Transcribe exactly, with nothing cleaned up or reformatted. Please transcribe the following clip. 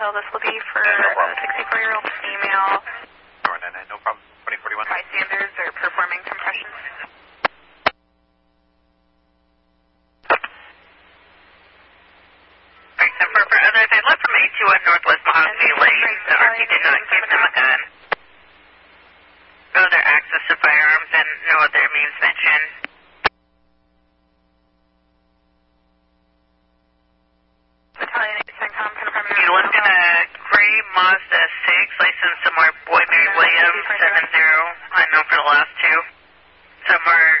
Hill. This will be for a sixty-four-year-old female. four nine nine, no problem. twenty forty-one. Bystanders are performing compressions. Alright, so for, for others, I left from eight two one Northwest Mahogany Lane. The R T did not give them a gun. No other access to firearms and no other means mentioned. Battalion eight ten com confirming. You left in a gray Mazda six, license somewhere Boy Mary Williams seven zero. I know for the last two. Somewhere